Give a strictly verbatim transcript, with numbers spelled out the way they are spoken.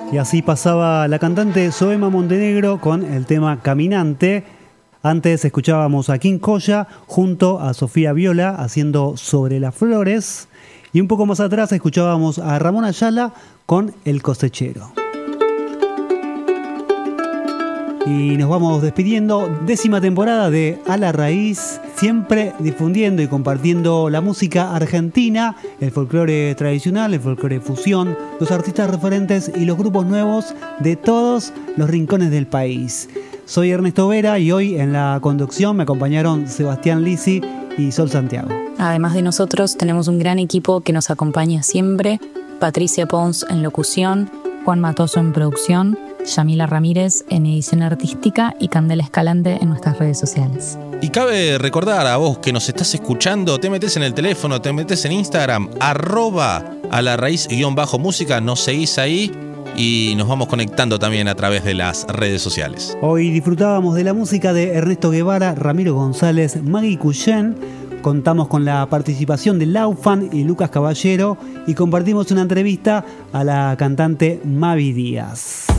Y así pasaba la cantante Zoema Montenegro con el tema Caminante. Antes escuchábamos a King Koya junto a Sofía Viola haciendo Sobre las Flores. Y un poco más atrás escuchábamos a Ramón Ayala con El Cosechero. Y nos vamos despidiendo. Décima temporada de A la Raíz, siempre difundiendo y compartiendo la música argentina, el folclore tradicional, el folclore fusión, los artistas referentes y los grupos nuevos de todos los rincones del país. Soy Ernesto Vera y hoy en la conducción me acompañaron Sebastián Lisi y Sol Santiago. Además de nosotros, tenemos un gran equipo que nos acompaña siempre: Patricia Pons en locución, Juan Matoso en producción, Yamila Ramírez en edición artística y Candela Escalante en nuestras redes sociales. Y cabe recordar a vos que nos estás escuchando, te metés en el teléfono, te metés en Instagram, arroba a la raíz guión bajo música, nos seguís ahí y nos vamos conectando también a través de las redes sociales. Hoy disfrutábamos de la música de Ernesto Guevara, Ramiro González, Maggie Cuyen. Contamos con la participación de Laufan y Lucas Caballero y compartimos una entrevista a la cantante Mavi Díaz.